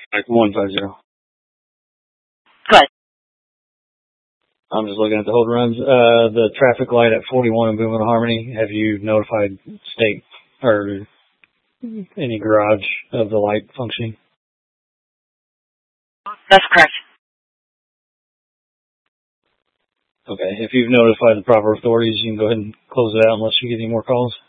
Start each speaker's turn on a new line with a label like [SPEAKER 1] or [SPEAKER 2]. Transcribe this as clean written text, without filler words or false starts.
[SPEAKER 1] Like 150.
[SPEAKER 2] Good.
[SPEAKER 1] I'm just looking at the hold runs. The traffic light at 41 in Boone and Harmony. Have you notified state or any garage of the light functioning?
[SPEAKER 2] That's correct.
[SPEAKER 1] Okay. If you've notified the proper authorities, you can go ahead and close it out unless you get any more calls.